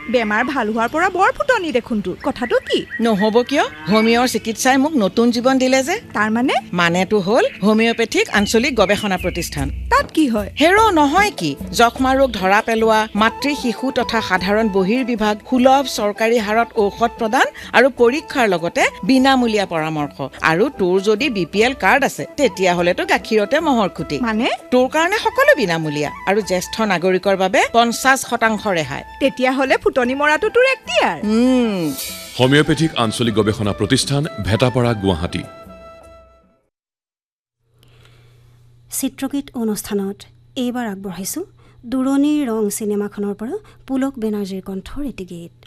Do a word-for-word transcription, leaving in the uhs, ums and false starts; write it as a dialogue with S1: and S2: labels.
S1: বেমাৰ ভাল হোৱাৰ পৰা বৰ ফুটনি দেখোন তোৰ কথাটো কি
S2: নহব কিয় হোমিওৰ চিকিৎসাই মোক নতুন জীৱন দিলে যে
S1: তাৰ মানে
S2: মানেটো হ'ল হোমিওপেথিক আঞ্চলিক গৱেষণা প্ৰতিষ্ঠান
S1: তাত কি হয়
S2: হেৰো নহয় কি যক্ষ্মা ৰোগ ধৰা পেলোৱা মাতৃ শিশু তথা সাধাৰণ বহিৰ বিভাগ সুলভ চৰকাৰী হাৰত ঔষধ প্ৰদান আৰু পৰীক্ষাৰ লগতে বিনামূলীয়া পৰামৰ্শ আৰু তোৰ যদি বিপিএল কাৰ্ড আছে তেতিয়া হলেতো গাখীৰতে মহৰ খুটি
S1: মানে
S2: তোৰ কাৰণে সকলো বিনামূলীয়া আৰু জ্যেষ্ঠ নাগৰিকৰ বাবে পঞ্চাশ শতাংশ ৰেহাই
S1: তেতিয়া হলে ফুটনি মৰাটো তোৰ এক্টিয়াৰ
S2: উম
S3: হোমিওপেথিক আঞ্চলিক গৱেষণা প্ৰতিষ্ঠান ভেটাপাৰা গুৱাহাটী
S4: চিত্ৰগীত অনুষ্ঠানত এইবাৰ আগবঢ়াইছো দুৰণিৰ ৰং চিনেমাখনৰ পৰা পুলক বেনাৰ্জীৰ কণ্ঠৰ এটি গীত